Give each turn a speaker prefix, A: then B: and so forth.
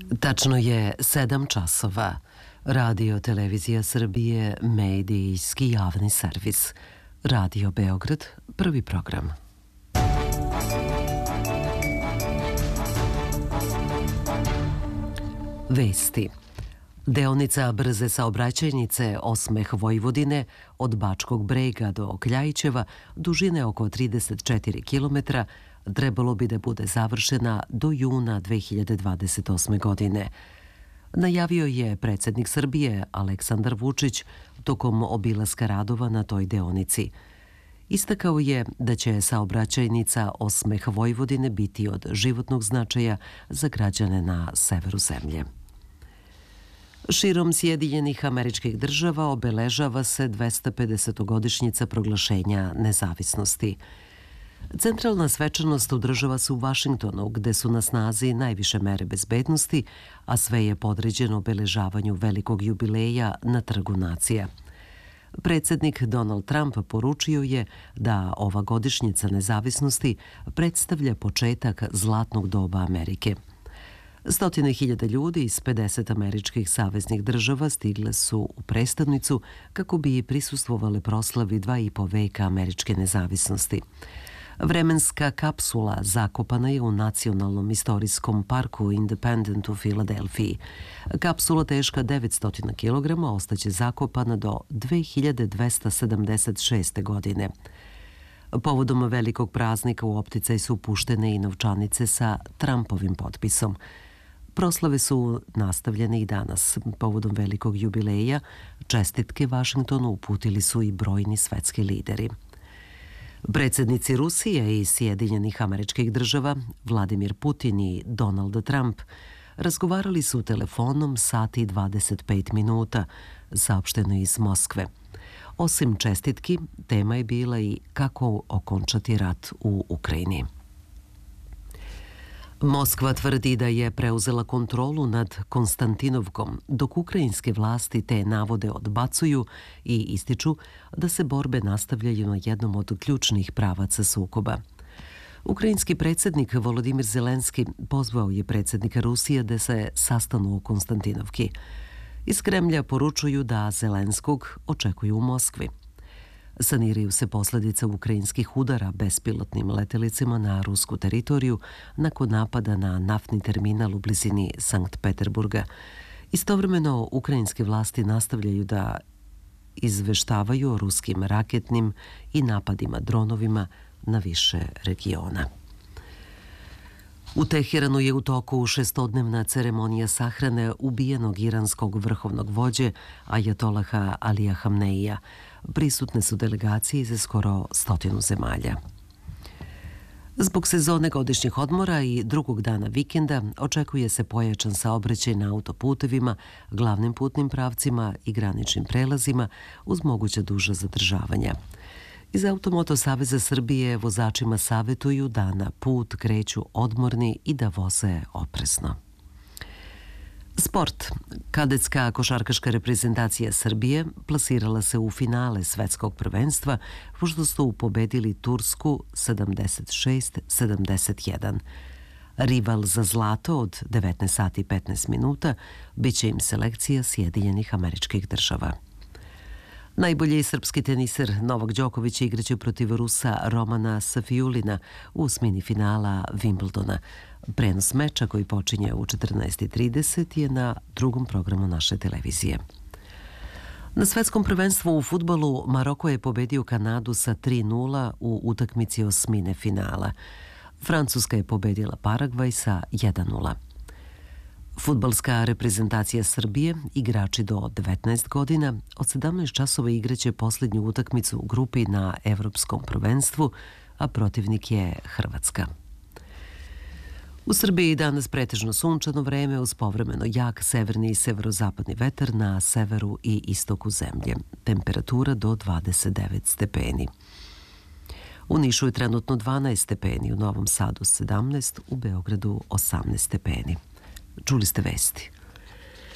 A: Tačno je 7 časova. Radio Televizija Srbije, medijski javni servis. Radio Beograd, prvi program. Vesti. Deonica brze saobraćajnice Osmeh Vojvodine od Bačkog Brega do Kljajićeva, dužine oko 34 km, trebalo bi da bude završena do juna 2028. godine. Najavio je predsjednik Srbije Aleksandar Vučić tokom obilaska radova na toj deonici. Istakao je da će saobraćajnica Osmeh Vojvodine biti od životnog značaja za građane na severu zemlje. Širom Sjedinjenih Američkih Država obeležava se 250-godišnjica proglašenja nezavisnosti. Centralna svečanost održava se u Vašingtonu, gde su na snazi najviše mere bezbednosti, a sve je podređeno obeležavanju velikog jubileja na Trgu nacija. Predsjednik Donald Trump poručio je da ova godišnjica nezavisnosti predstavlja početak zlatnog doba Amerike. Stotine hiljada ljudi iz 50 američkih saveznih država stigle su u prestonicu kako bi prisustvovali proslavi 2,5 veka američke nezavisnosti. Vremenska kapsula zakopana je u Nacionalnom istorijskom parku Independent u Filadelfiji. Kapsula teška 900 kg ostaće zakopana do 2276. godine. Povodom velikog praznika u opticaj su puštene i novčanice sa Trumpovim potpisom. Proslave su nastavljene i danas. Povodom velikog jubileja čestitke Vašingtonu uputili su i brojni svetski lideri. Predsjednici Rusije i Sjedinjenih Američkih Država, Vladimir Putin i Donald Trump, razgovarali su telefonom sat i 25 minuta, saopšteno iz Moskve. Osim čestitki, tema je bila i kako okončati rat u Ukrajini. Moskva tvrdi da je preuzela kontrolu nad Konstantinovkom, dok ukrajinske vlasti te navode odbacuju i ističu da se borbe nastavljaju na jednom od ključnih pravaca sukoba. Ukrajinski predsjednik Volodimir Zelenski pozvao je predsjednika Rusije da se sastanu u Konstantinovki. Iz Kremlja poručuju da Zelenskog očekuju u Moskvi. Saniraju se posljedice ukrajinskih udara bespilotnim letjelicama na rusku teritoriju nakon napada na naftni terminal u blizini Sankt Peterburga. Istovremeno, ukrajinske vlasti nastavljaju da izveštavaju o ruskim raketnim i napadima dronovima na više regiona. U Teheranu je u toku 6-dnevna ceremonija sahrane ubijenog iranskog vrhovnog vođe Ajatolaha Alija Hamneija. Prisutne su delegacije iz skoro 100 zemalja. Zbog sezone godišnjih odmora i drugog dana vikenda očekuje se pojačan saobraćaj na autoputevima, glavnim putnim pravcima i graničnim prelazima uz moguća duža zadržavanja. Iz Automoto saveza Srbije vozačima savjetuju da na put kreću odmorni i da voze oprezno. Sport. Kadetska košarkaška reprezentacija Srbije plasirala se u finale svetskog prvenstva pošto su pobedili Tursku 76-71. Rival za zlato od 19 sati i 15 minuta biće im selekcija Sjedinjenih Američkih Država. Najbolji srpski teniser Novak Đoković igraće protiv Rusa Romana Safijulina u osmini finala Wimbledona. Prenos meča koji počinje u 14:30 je na drugom programu naše televizije. Na svetskom prvenstvu u fudbalu Maroko je pobedio Kanadu sa 3:0 u utakmici osmine finala. Francuska je pobedila Paragvaj sa 1:0. Fudbalska reprezentacija Srbije, igrači do 19 godina, od 17 časova igraće posljednju utakmicu u grupi na Evropskom prvenstvu, a protivnik je Hrvatska. U Srbiji danas pretežno sunčano vreme uz povremeno jak severni i severozapadni vetar na severu i istoku zemlje. Temperatura do 29 stepeni. U Nišu je trenutno 12 stepeni, u Novom Sadu 17, u Beogradu 18 stepeni. Čuli ste vesti.